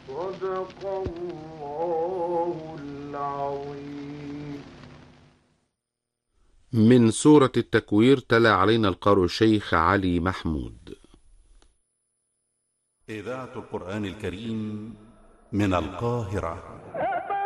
صدق الله العظيم. من سورة التكوير تلا علينا القارئ الشيخ علي محمود. إذاعة القرآن الكريم من القاهرة.